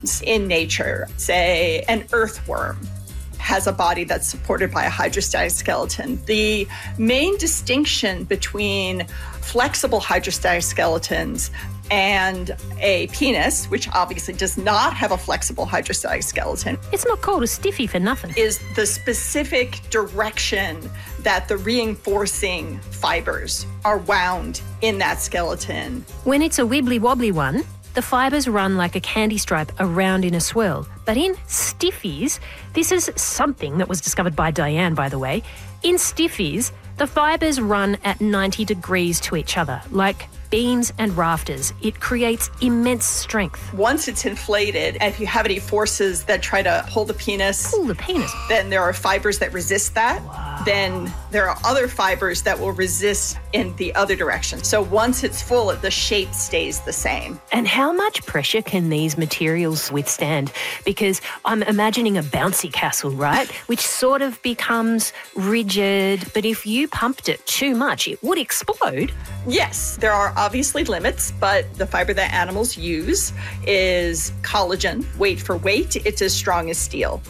in nature. Say an earthworm has a body that's supported by a hydrostatic skeleton. The main distinction between flexible hydrostatic skeletons and a penis, which obviously does not have a flexible hydrostatic skeleton. It's not called a stiffy for nothing. Is the specific direction that the reinforcing fibers are wound in that skeleton. When it's a wibbly-wobbly one, the fibres run like a candy stripe around in a swirl. But in stiffies, this is something that was discovered by Diane, by the way. In stiffies, the fibres run at 90 degrees to each other, like beams and rafters. It creates immense strength. Once it's inflated, and if you have any forces that try to pull the penis, then there are fibers that resist that. Wow. Then there are other fibers that will resist in the other direction. So once it's full, the shape stays the same. And how much pressure can these materials withstand? Because I'm imagining a bouncy castle, right? Which sort of becomes rigid, but if you pumped it too much, it would explode. Yes, there are obviously limits, but the fiber that animals use is collagen. Weight for weight, it's as strong as steel.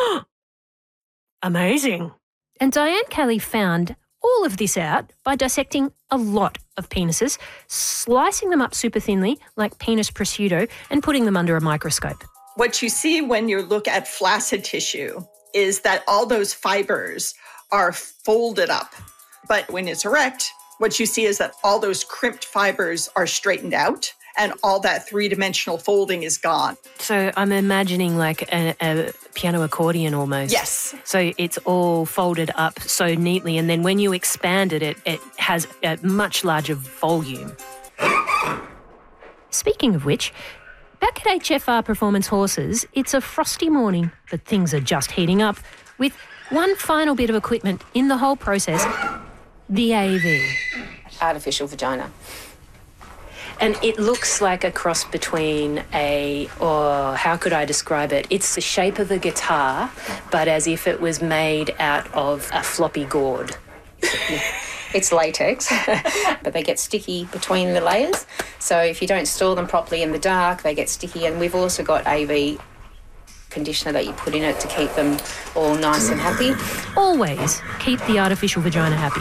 Amazing. And Diane Kelly found all of this out by dissecting a lot of penises, slicing them up super thinly like penis prosciutto and putting them under a microscope. What you see when you look at flaccid tissue is that all those fibers are folded up. But when it's erect, what you see is that all those crimped fibers are straightened out and all that three-dimensional folding is gone. So I'm imagining like a piano accordion almost. Yes. So it's all folded up so neatly, and then when you expand it, it has a much larger volume. Speaking of which, back at HFR Performance Horses, it's a frosty morning, but things are just heating up with one final bit of equipment in the whole process, the AV. Artificial vagina. And it looks like a cross between how could I describe it? It's the shape of a guitar, but as if it was made out of a floppy gourd. It's latex, but they get sticky between the layers. So if you don't store them properly in the dark, they get sticky. And we've also got AV conditioner that you put in it to keep them all nice and happy. Always keep the artificial vagina happy.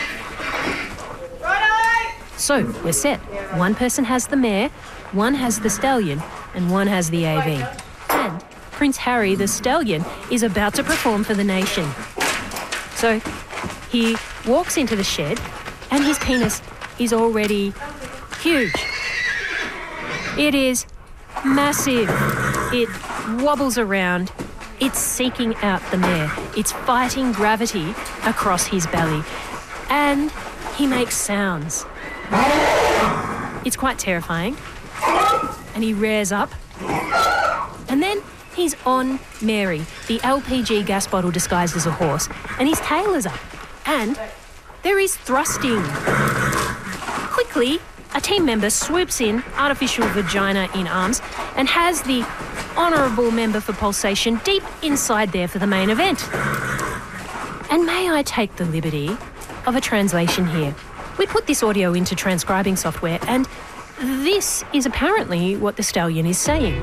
So we're set. One person has the mare, one has the stallion, and one has the AV. And Prince Harry, the stallion, is about to perform for the nation. So he walks into the shed, and his penis is already huge. It is massive. It wobbles around. It's seeking out the mare. It's fighting gravity across his belly. And he makes sounds. It's quite terrifying. And he rears up. And then he's on Mary, the LPG gas bottle disguised as a horse, and his tail is up. And there is thrusting. Quickly, a team member swoops in, artificial vagina in arms, and has the honourable member for pulsation deep inside there for the main event. And may I take the liberty of a translation here? We put this audio into transcribing software, and this is apparently what the stallion is saying.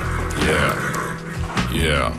Yeah. Yeah.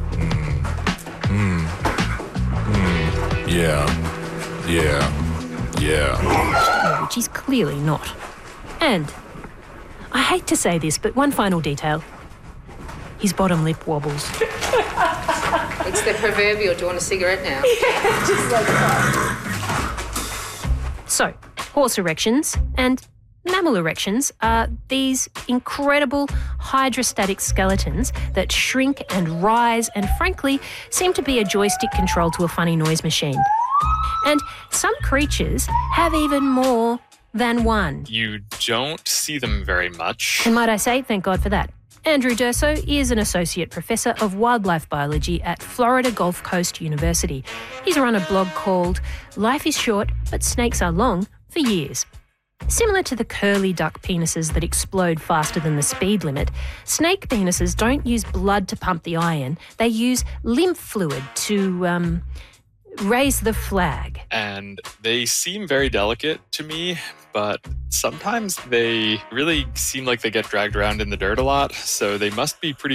Yeah. Yeah. Yeah. Which he's clearly not. And I hate to say this, but one final detail. His bottom lip wobbles. It's the proverbial, do you want a cigarette now? Yeah, just like that. So, horse erections and mammal erections are these incredible hydrostatic skeletons that shrink and rise and, frankly, seem to be a joystick control to a funny noise machine. And some creatures have even more than one. You don't see them very much. And might I say, thank God for that. Andrew Durso is an associate professor of wildlife biology at Florida Gulf Coast University. He's run a blog called Life is Short, but Snakes Are Long for years. Similar to the curly duck penises that explode faster than the speed limit, snake penises don't use blood to pump the iron. They use lymph fluid to raise the flag. And they seem very delicate to me, but sometimes they really seem like they get dragged around in the dirt a lot, so they must be pretty